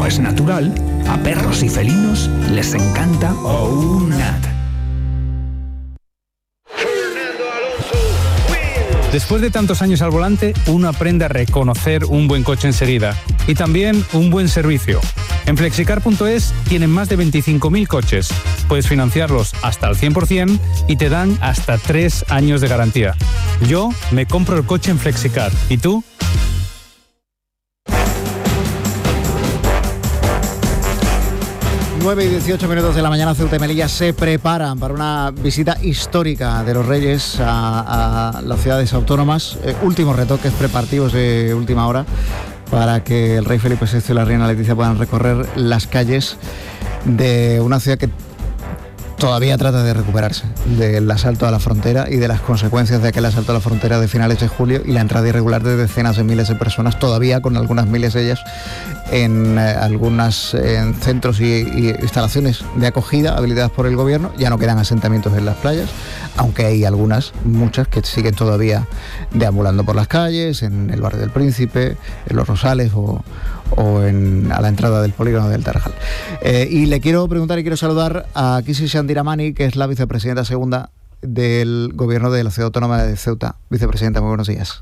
como es natural, a perros y felinos les encanta OUNAT. Después de tantos años al volante, uno aprende a reconocer un buen coche enseguida y también un buen servicio. En Flexicar.es tienen más de 25.000 coches. Puedes financiarlos hasta el 100% y te dan hasta 3 años de garantía. Yo me compro el coche en Flexicar. ¿Y tú? Nueve y 18 minutos de la mañana, Ceuta y Melilla se preparan para una visita histórica de los Reyes a las ciudades autónomas. Últimos retoques preparativos de última hora para que el rey Felipe VI y la reina Leticia puedan recorrer las calles de una ciudad que todavía trata de recuperarse del asalto a la frontera y de las consecuencias de aquel asalto a la frontera de finales de julio y la entrada irregular de decenas de miles de personas, todavía con algunas miles de ellas en en centros y instalaciones de acogida habilitadas por el gobierno. Ya no quedan asentamientos en las playas, aunque hay muchas que siguen todavía deambulando por las calles, en el barrio del Príncipe, en Los Rosales o a la entrada del polígono del Tarajal. Y le quiero preguntar y quiero saludar a Kisi Shandiramani, que es la vicepresidenta segunda del gobierno de la ciudad autónoma de Ceuta. Vicepresidenta, muy buenos días.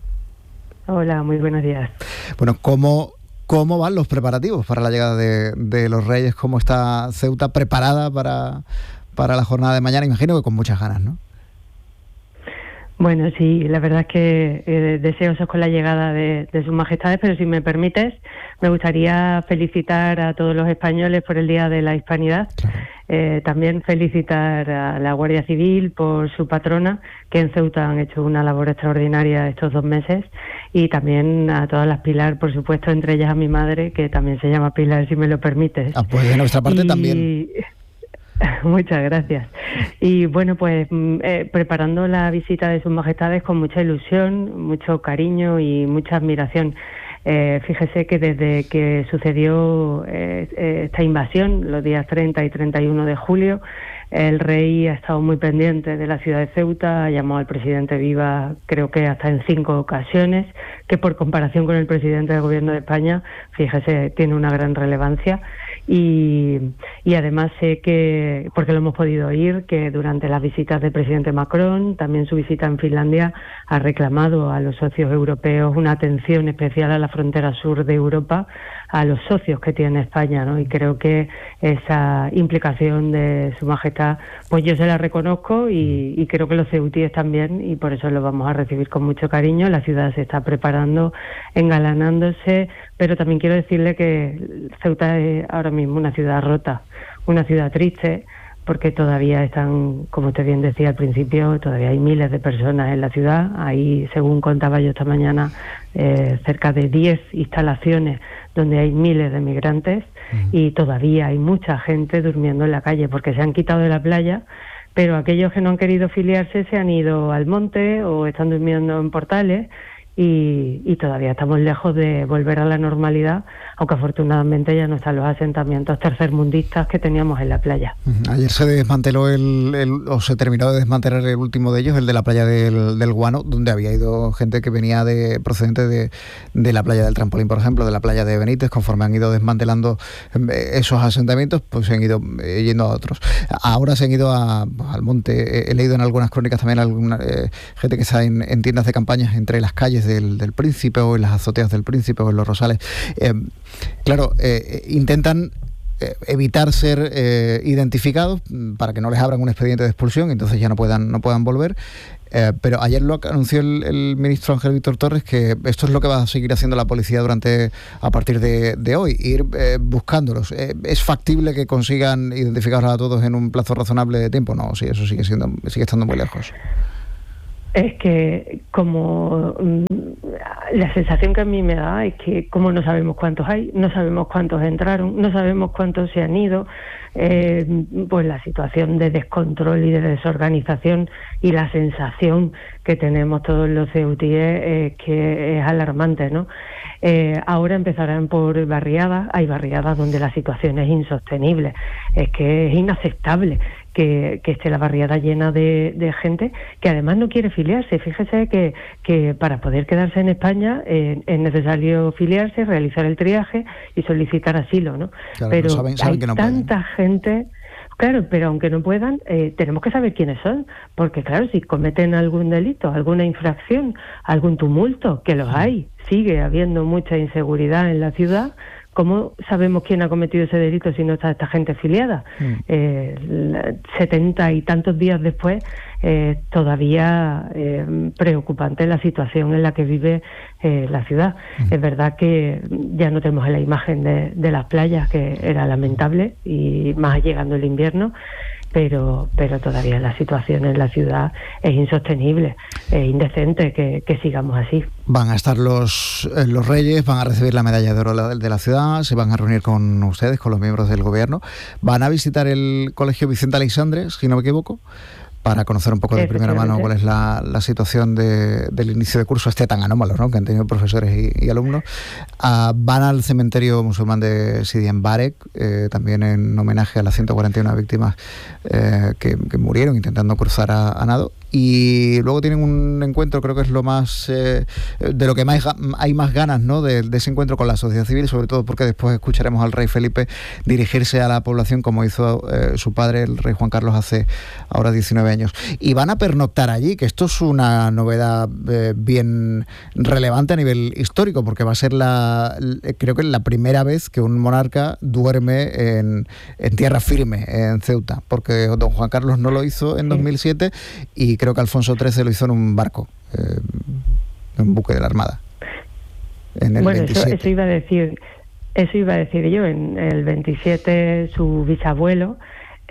Hola, muy buenos días. Bueno, ¿cómo van los preparativos para la llegada de los Reyes? ¿Cómo está Ceuta preparada para la jornada de mañana? Imagino que con muchas ganas, ¿no? Bueno, sí, la verdad es que deseosos con la llegada de sus majestades, pero si me permites, me gustaría felicitar a todos los españoles por el Día de la Hispanidad. Claro. También felicitar a la Guardia Civil por su patrona, que en Ceuta han hecho una labor extraordinaria estos 2 meses, y también a todas las Pilar, por supuesto, entre ellas a mi madre, que también se llama Pilar, si me lo permites. Pues de nuestra parte también. Muchas gracias. Y bueno, pues preparando la visita de sus majestades con mucha ilusión, mucho cariño y mucha admiración. Fíjese que desde que sucedió esta invasión, los días 30 y 31 de julio, el rey ha estado muy pendiente de la ciudad de Ceuta, ha llamado al presidente Viva, creo que hasta en 5 ocasiones, que por comparación con el presidente del Gobierno de España, fíjese, tiene una gran relevancia. Y además sé que, porque lo hemos podido oír, que durante las visitas del presidente Macron, también su visita en Finlandia, ha reclamado a los socios europeos una atención especial a la frontera sur de Europa, a los socios que tiene España, ¿no? Y creo que esa implicación de su majestad, pues yo se la reconozco y creo que los ceutíes también, y por eso lo vamos a recibir con mucho cariño. La ciudad se está preparando, engalanándose, pero también quiero decirle que Ceuta es ahora mismo una ciudad rota, una ciudad triste, porque todavía están, como usted bien decía al principio, todavía hay miles de personas en la ciudad. Hay, según contaba yo esta mañana, cerca de 10 instalaciones donde hay miles de migrantes y todavía hay mucha gente durmiendo en la calle porque se han quitado de la playa, pero aquellos que no han querido filiarse se han ido al monte o están durmiendo en portales. Y todavía estamos lejos de volver a la normalidad, aunque afortunadamente ya no están los asentamientos tercermundistas que teníamos en la playa. Ayer se desmanteló o se terminó de desmantelar el último de ellos, el de la playa del Guano, donde había ido gente que venía procedente de la playa del Trampolín, por ejemplo, de la playa de Benítez. Conforme han ido desmantelando esos asentamientos, pues se han ido yendo a otros. Ahora se han ido al monte. He leído en algunas crónicas también alguna gente que está en tiendas de campañas entre las calles del Príncipe o en las azoteas del Príncipe o en los Rosales. Intentan evitar ser identificados para que no les abran un expediente de expulsión y entonces ya no puedan volver. Pero ayer lo anunció el ministro Ángel Víctor Torres, que esto es lo que va a seguir haciendo la policía a partir de hoy, ir buscándolos. ¿Es factible que consigan identificarlos a todos en un plazo razonable de tiempo? No, sí, eso sigue estando muy lejos. Es que como la sensación que a mí me da es que como no sabemos cuántos hay, no sabemos cuántos entraron, no sabemos cuántos se han ido, pues la situación de descontrol y de desorganización y la sensación que tenemos todos los ceutíes que es alarmante, ¿no? Ahora empezarán por barriadas. Hay barriadas donde la situación es insostenible, es que es inaceptable que esté la barriada llena de gente que además no quiere filiarse. Fíjese que para poder quedarse en España es necesario filiarse, realizar el triaje y solicitar asilo, ¿no? Claro, pero saben hay que no tanta gente. Claro, pero aunque no puedan, tenemos que saber quiénes son, porque claro, si cometen algún delito, alguna infracción, algún tumulto, que los hay, sigue habiendo mucha inseguridad en la ciudad. ¿Cómo sabemos quién ha cometido ese delito si no está esta gente filiada? 70 y tantos días después, todavía preocupante la situación en la que vive la ciudad. Es verdad que ya no tenemos la imagen de las playas, que era lamentable, y más llegando el invierno, pero todavía la situación en la ciudad es insostenible, es indecente que sigamos así. Van a estar los Reyes, van a recibir la medalla de oro de la ciudad, se van a reunir con ustedes, con los miembros del gobierno, van a visitar el Colegio Vicente Aleixandre, si no me equivoco, para conocer un poco de primera mano cuál es la situación del inicio de curso tan anómalo, ¿no?, que han tenido profesores y alumnos. Van al cementerio musulmán de Sidi Mbarek, también en homenaje a las 141 víctimas que murieron intentando cruzar a nado. Y luego tienen un encuentro, creo que es lo más de lo que más hay más ganas, ¿no?, de ese encuentro con la sociedad civil, sobre todo porque después escucharemos al rey Felipe dirigirse a la población como hizo su padre, el rey Juan Carlos, hace ahora 19 años. Y van a pernoctar allí, que esto es una novedad bien relevante a nivel histórico, porque va a ser creo que la primera vez que un monarca duerme en tierra firme, en Ceuta, porque don Juan Carlos no lo hizo en 2007 y creo que Alfonso XIII lo hizo en un barco, en un buque de la Armada, en el 27. Eso iba a decir yo. En el 27 su bisabuelo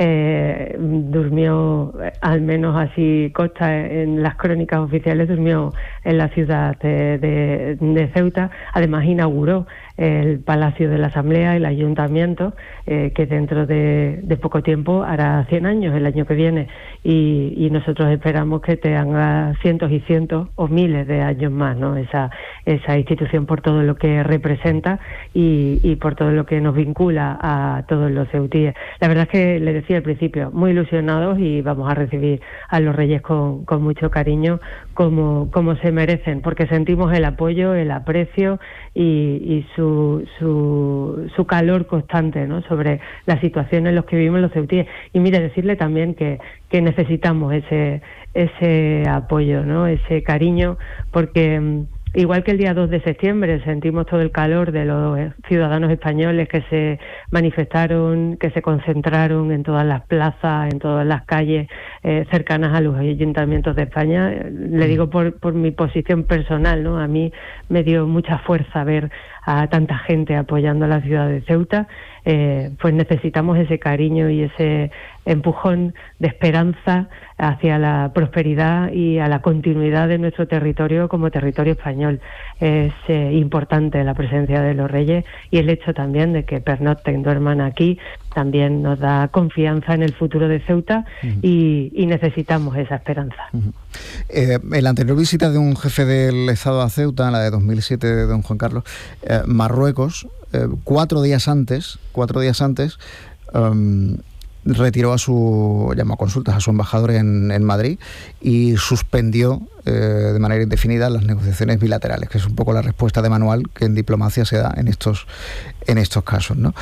durmió, al menos así consta en las crónicas oficiales, durmió en la ciudad de Ceuta. Además inauguró el Palacio de la Asamblea, el Ayuntamiento, que dentro de poco tiempo hará 100 años, el año que viene, y nosotros esperamos que tenga cientos y cientos o miles de años más, ¿no?, esa institución, por todo lo que representa y por todo lo que nos vincula a todos los ceutíes. La verdad es que, le decía al principio, muy ilusionados, y vamos a recibir a los Reyes con mucho cariño, como se merecen, porque sentimos el apoyo, el aprecio y su calor constante, ¿no?, sobre la situación en la que vivimos los ceutíes. Y mire, decirle también que necesitamos ese apoyo, ¿no?, ese cariño, porque igual que el día 2 de septiembre sentimos todo el calor de los ciudadanos españoles que se manifestaron, que se concentraron en todas las plazas, en todas las calles cercanas a los ayuntamientos de España. Le digo por mi posición personal, ¿no? A mí me dio mucha fuerza ver a tanta gente apoyando a la ciudad de Ceuta. Pues necesitamos ese cariño y ese empujón de esperanza hacia la prosperidad y a la continuidad de nuestro territorio como territorio español. Es importante la presencia de los Reyes, y el hecho también de que pernocten, duerman aquí, también nos da confianza en el futuro de Ceuta, y necesitamos esa esperanza. En la anterior visita de un jefe del Estado a Ceuta, la de 2007 de don Juan Carlos, Marruecos, 4 días antes, retiró llamó a consultas a su embajador en Madrid y suspendió de manera indefinida las negociaciones bilaterales, que es un poco la respuesta de manual que en diplomacia se da en estos casos, ¿no?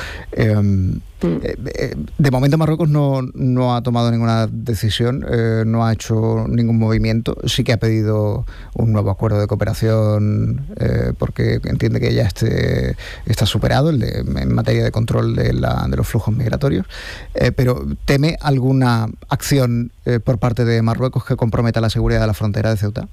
De momento Marruecos no ha tomado ninguna decisión, no ha hecho ningún movimiento. Sí que ha pedido un nuevo acuerdo de cooperación porque entiende que ya está superado en materia de control de los flujos migratorios, pero ¿teme alguna acción por parte de Marruecos que comprometa la seguridad de la frontera de Ceuta?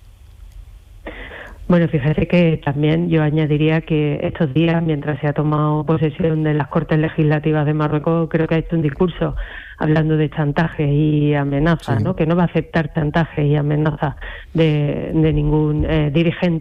Bueno, fíjese que también yo añadiría que estos días, mientras se ha tomado posesión de las Cortes Legislativas de Marruecos, creo que ha hecho un discurso hablando de chantajes y amenazas, sí, ¿no?, que no va a aceptar chantajes y amenazas de ningún dirigente